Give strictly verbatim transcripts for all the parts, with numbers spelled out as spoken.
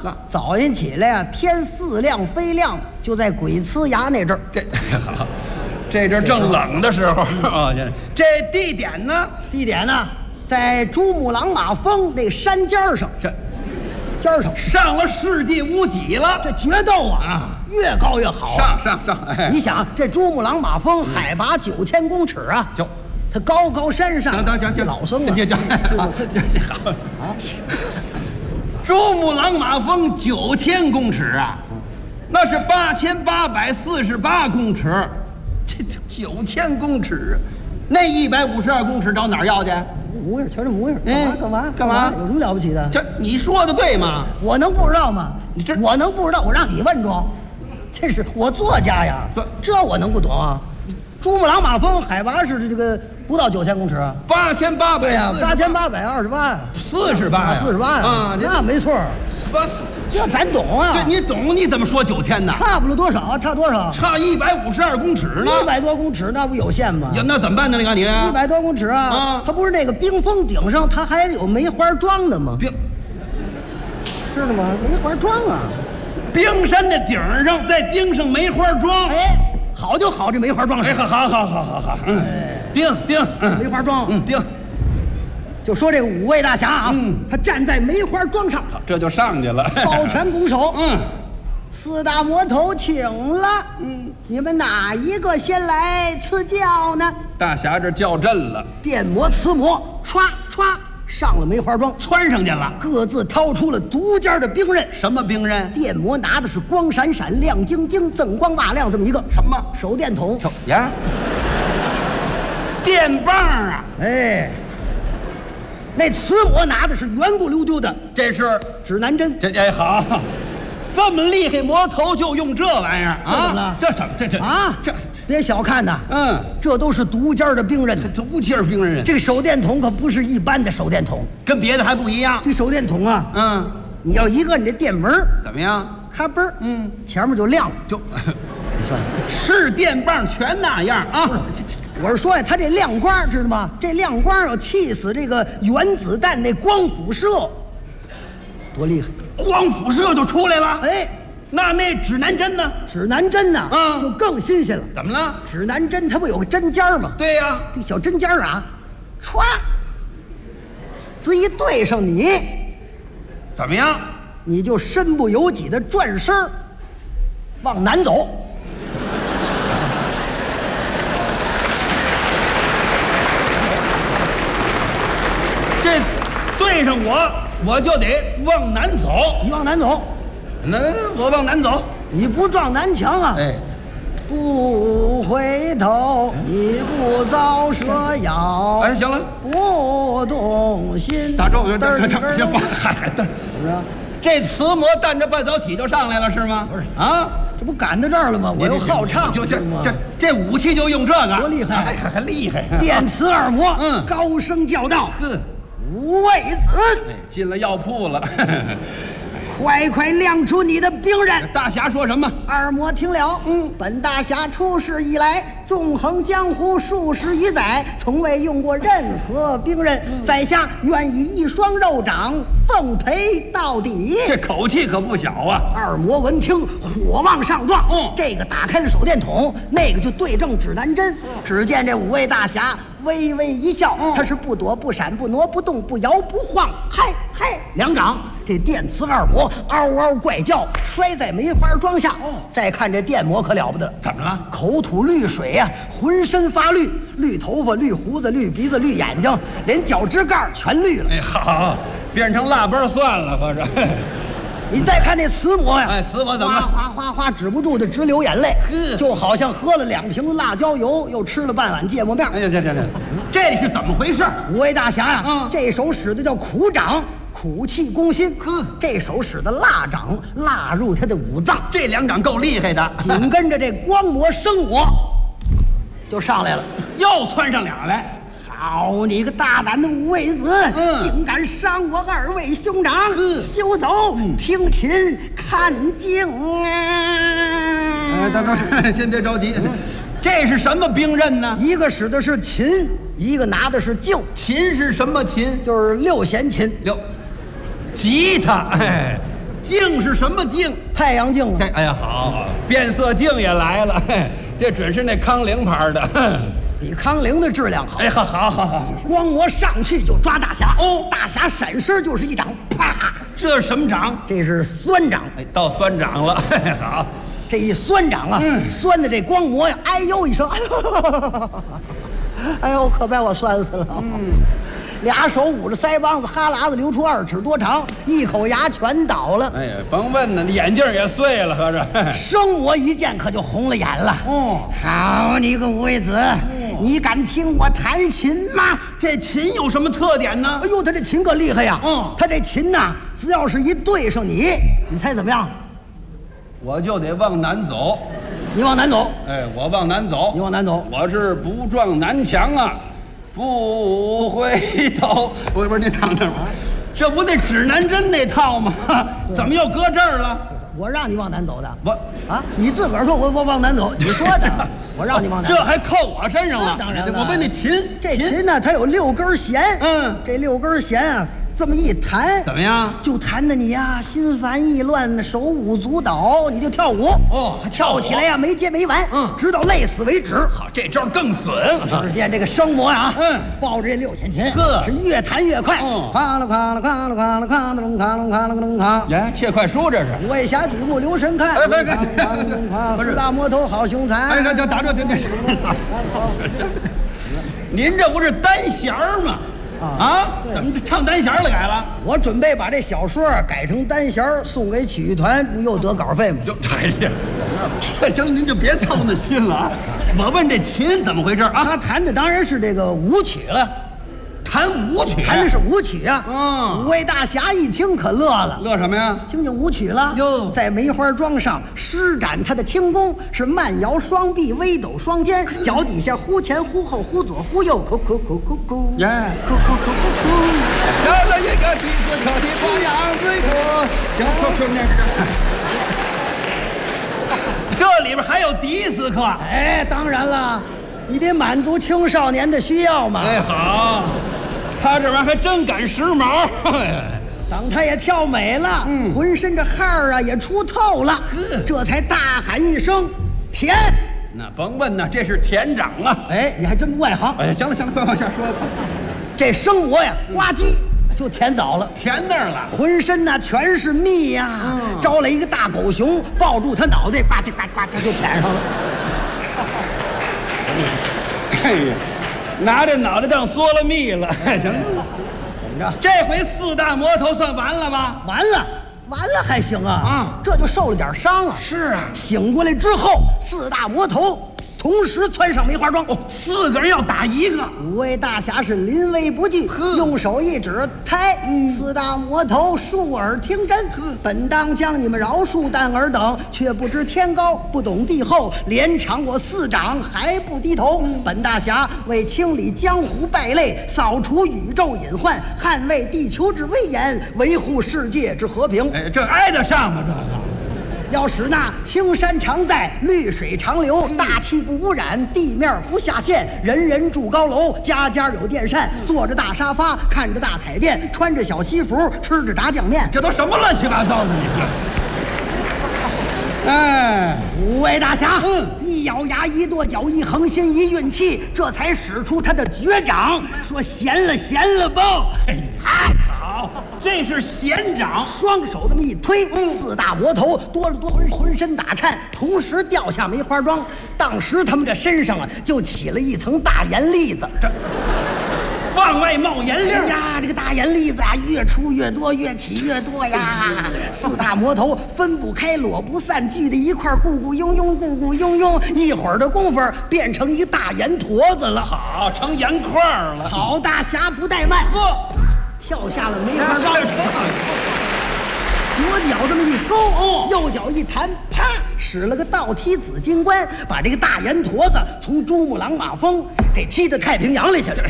那早晨起来啊，天似亮非亮，就在鬼呲牙那阵儿。 这好，这阵正冷的时候啊。这地点呢？ 地点呢，在珠穆朗玛峰那山尖上。 这尖上上了世纪屋脊了， 这决斗啊，啊越高越好、 上啊。 上上！哎， 你想，这珠穆朗玛峰海拔九千公尺啊， 就它高高山上， 等等，这老僧啊， 这这好，好啊！珠穆朗玛峰九千公尺啊，那是八千八百四十八公尺，这九千公尺，那一百五十二公尺找哪儿要去？ 模样，瞧这模样，干嘛干嘛干嘛？ 有什么了不起的？ 这你说的对吗？ 我能不知道吗？ 你这我能不知道？我让你问着，这是我作家呀，这我能不懂啊？珠穆朗玛峰海拔是这个不到九千公尺啊， 八千八百， 对呀，八千八百二十八， 四十八， 四十八呀， 啊， 那没错。这咱懂啊！ 这你懂？你怎么说九千呢？ 差不了多少啊？差多少？ 差一百五十二公尺呢！ 一百多公尺，那不有限吗？ 呀，那怎么办呢？你看你一百多公尺啊！啊，它不是那个冰峰顶上，它还有梅花桩的吗？ 冰， 知道吗？梅花桩啊！ 冰山的顶上再钉上梅花桩， 哎，好就好，这梅花桩。 哎，好好好好好好，嗯，钉钉梅花桩， 嗯，钉。 就说这个五位大侠啊，嗯，他站在梅花桩上， 这就上去了， 抱拳拱手， 嗯， 四大魔头请了，嗯，你们哪一个先来赐教呢？ 大侠这叫阵了， 电魔、磁魔，歘歘上了梅花桩， 窜上去了， 各自掏出了独家的兵刃。 什么兵刃？ 电魔拿的是光闪闪、亮晶晶、锃光瓦亮这么一个什么手电筒呀？电棒啊！ 哎。那磁魔拿的是圆咕溜丢的， 这是指南针。 这哎好，这么厉害魔头就用这玩意儿啊？这什么？这这啊？ 这别小看呐， 嗯， 这都是独家的兵刃， 独家兵刃。 这个手电筒可不是一般的手电筒， 跟别的还不一样。 这手电筒啊， 嗯， 你要一摁这电门怎么样？ 咔嘣儿， 嗯， 前面就亮了， 就，你算是电棒全那样啊。 我是说呀，它这亮光知道吗？这亮光要气死这个原子弹那光辐射，多厉害！ 光辐射就出来了。 哎， 那那指南针呢？ 指南针呢？ 嗯， 就更新鲜了。 怎么了？ 指南针它不有个针尖吗？ 对呀、啊， 这小针尖啊，歘，这一对上你， 怎么样？ 你就身不由己的转身往南走。 这对上我，我就得往南走。 你往南走， 那我往南走， 你不撞南墙啊？ 哎， 不回头，一不遭蛇咬。 哎，行了， 不动心。 打住，这这这这这嗨嗨，怎么着？ 这磁魔带着半导体就上来了是吗？ 不是啊， 这不赶到这儿了吗？我又好唱， 就这这这武器就用这个， 多厉害， 还还还厉害！ 电磁二魔， 嗯， 高声叫道：“ 呵， 五位子， 哎，进了药铺了。” 快快亮出你的兵刃！ 大侠说什么？ 二魔听了，嗯，本大侠出世以来，纵横江湖数十余载，从未用过任何兵刃。嗯、在下愿以一双肉掌奉陪到底。 这口气可不小啊！ 二魔闻听，火往上撞。嗯，这个打开了手电筒，那个就对正指南针。嗯、只见这五位大侠微微一笑，嗯、他是不躲不闪不挪不动不摇不晃，嗨嗨，两掌。这电磁二魔嗷嗷怪叫，摔在梅花桩下。哦，再看这电魔可了不得了， 怎么了？ 口吐绿水呀、啊，浑身发绿，绿头发、绿胡子、绿鼻子、绿眼睛，连脚趾盖全绿了。 哎，好，变成腊八蒜了，合着。 你再看那磁魔呀， 哎，磁魔怎么了？ 哗哗哗，止不住的直流眼泪，就好像喝了两瓶辣椒油，又吃了半碗芥末面。 哎呀，这这这，这是怎么回事？ 五位大侠呀、啊， 嗯， 这手使的叫苦掌。苦气攻心，呵，这手使的蜡掌蜡入他的五脏， 这两掌够厉害的。 紧跟着这光魔生魔就上来了， 又窜上俩来。 好你个大胆的五位子，嗯，竟敢伤我二位兄长！嗯、休走，嗯、听琴看镜啊！ 哎，大哥，先别着急，嗯、这是什么兵刃呢？ 一个使的是琴，一个拿的是镜。 琴是什么琴？ 就是六弦琴。 六。吉他，哎， 镜是什么镜？ 太阳镜啊！ 哎哎呀，好，好，变色镜也来了，嘿，这准是那康宁牌的， 比康宁的质量好。 哎，好，好，好，好， 光魔上去就抓大侠， 哦， 大侠闪身就是一掌，啪！ 这是什么掌？ 这是酸掌。 哎，到酸掌了，嘿，好， 这一酸掌啊，嗯、酸的这光魔呀，哎呦一声，哎呦，哎呦，可把我酸死了。嗯，俩手捂着腮帮子，哈喇子流出二尺多长，一口牙全倒了。 哎呀，甭问呢，眼镜也碎了，合着。 生魔一见可就红了眼了。 哦， 好你个五味子，哦、你敢听我弹琴吗？ 这琴有什么特点呢？ 哎呦，他这琴可厉害呀！ 嗯， 他这琴呐，只要是一对上你，你猜怎么样？ 我就得往南走。 你往南走。 哎，我往南走。 你往南走。 我是不撞南墙啊，不回头。不是不是，你唱这玩意儿，这不那指南针那套吗？怎么又搁这儿了？ 我让你往南走的。 我啊，你自个儿说我我往南走，你说的。我让你往南走。 这还扣我身上了？ 当然了。 我问那琴， 这琴呢，它有六根弦。嗯，这六根弦啊，这么一弹， 怎么样？ 就弹的你呀，心烦意乱，手舞足蹈，你就跳舞。 哦，还跳起来呀，没接没完，嗯，直到累死为止。 好，这招更损。 只见这个生魔呀，嗯，抱着这六弦琴，呵，是越弹越快。哐啷哐啷哐啷哐啷哐啷隆哐啷哐啷隆哐。 耶，切快书这是。 五位侠举目留神看， 哎哎哎，四大魔头好凶残。 哎，这打这这这。您这不是单弦吗？啊，怎么唱单弦了改了？ 我准备把这小说改成单弦送给曲艺团，不又得稿费吗？ 就哎呀，这行您就别操那心了啊！我问这琴怎么回事啊？ 他弹的当然是这个舞曲了， 弹舞曲， 弹的是舞曲啊。 嗯， 五位大侠一听可乐了， 乐什么呀？ 听见舞曲了哟，在梅花桩上施展他的轻功，是慢摇双臂，微抖双肩，脚底下忽前忽后，忽左忽右，扣扣扣扣扣， 耶， 扣扣扣扣扣。 有了一个迪斯科的花样子歌，行，扣扣那个。这里边还有迪斯科？ 哎，当然了，你得满足青少年的需要嘛。 哎，好。他这玩意儿还真赶时髦， 等他也跳美了，嗯，浑身这汗儿啊也出透了，这才大喊一声“田”。 那甭问呐，这是田长啊！ 哎，你还真不外行。 哎呀，行了行了，快往下说吧。 这生魔呀，呱唧就填倒了， 填那儿了， 浑身呐全是蜜呀，嗯，招来一个大狗熊抱住他脑袋，呱唧呱呱呱就填上了。 哎呀！拿着脑袋当嗦了蜜了，行，怎么着？这回四大魔头算完了吧？ 完了，完了还行啊！啊，这就受了点伤啊。 是啊， 醒过来之后，四大魔头同时窜上梅花桩。 哦，四个人要打一个。 五位大侠是临危不惧，用手一指，抬。嗯，四大魔头竖耳听真。本当将你们饶恕，但尔等却不知天高，不懂地厚，连场我四掌还不低头。嗯，本大侠为清理江湖败类，扫除宇宙隐患，捍卫地球之威严，维护世界之和平。 哎，这挨得上吗？这个。 要使那青山常在，绿水长流，大气不污染，地面不下陷，人人住高楼，家家有电扇，坐着大沙发，看着大彩电，穿着小西服，吃着炸酱面。 这都什么乱七八糟的？你这，哎， 五位大侠，嗯，一咬牙，一跺脚，一横心，一运气，这才使出他的绝掌，说闲了，闲了吧。 嗨，好，这是闲掌， 双手这么一推，嗯，四大魔头多了多浑浑身打颤，同时掉下梅花桩。当时他们这身上啊，就起了一层大盐粒子， 这往外冒盐粒呀！这个大盐粒子啊，越出越多，越起越多呀！四大魔头分不开，裸不散，聚在一块儿，咕咕拥拥，咕咕拥拥，一会儿的功夫变成一个大盐坨子了。 好，成盐块了。 好大侠不怠慢，呵，跳下了梅花桩，左脚这么一勾，哦，右脚一弹，啪，使了个倒踢紫金冠，把这个大盐坨子从珠穆朗玛峰给踢到太平洋里去了。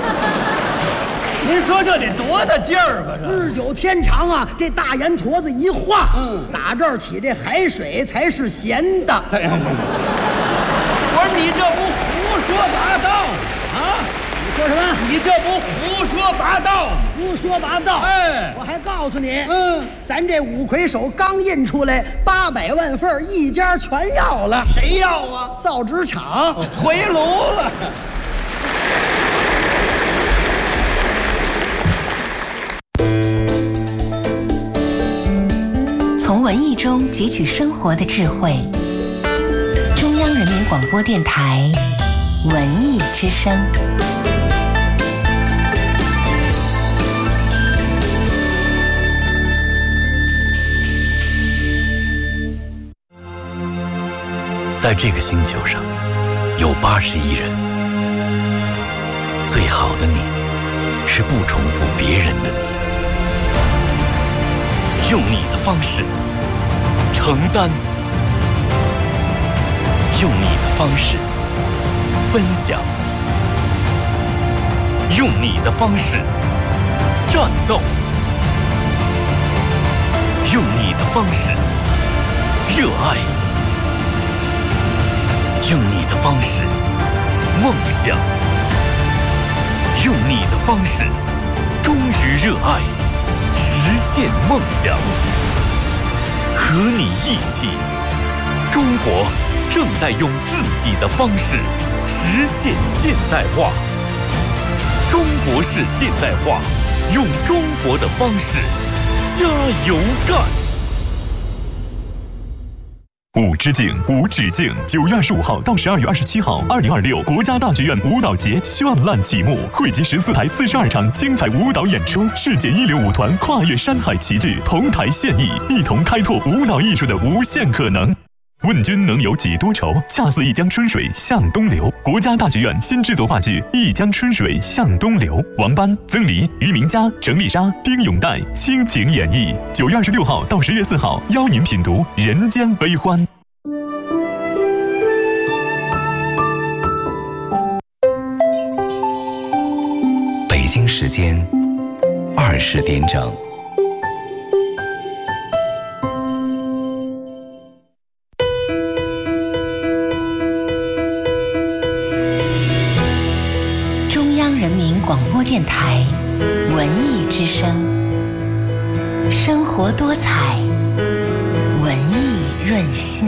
您说这得多大劲儿吧？这日久天长啊，这大盐坨子一化，嗯，打这儿起这海水才是咸的。 怎样？我说你这不胡说八道啊！ 说什么？ 你这不胡说八道吗？ 胡说八道！ 哎， 我还告诉你， 嗯， 咱这五魁首刚印出来八百万份，一家全要了。 谁要啊？ 造纸厂回炉了。 从文艺中汲取生活的智慧。中央人民广播电台文艺之声。 在这个星球上，有八十亿人。最好的你，是不重复别人的你。用你的方式承担，用你的方式分享，用你的方式战斗，用你的方式热爱，用你的方式梦想，用你的方式忠于热爱，实现梦想。和你一起，中国正在用自己的方式实现现代化。中国式现代化，用中国的方式加油干。 无止境，无止境！九月二十五号到十二月二十七号，二零二六国家大剧院舞蹈节绚烂启幕，汇集十四台四十二场精彩舞蹈演出，世界一流舞团跨越山海齐聚，同台献艺，一同开拓舞蹈艺术的无限可能。问君能有几多愁？恰似一江春水向东流。国家大剧院新制作话剧《一江春水向东流》，王班、曾黎、于明佳、程丽莎、丁永岱倾情演绎。九月二十六号到十月四号，邀您品读《人间悲欢》。 北京时间二十点整。 人民广播电台文艺之声，生活多彩，文艺润心。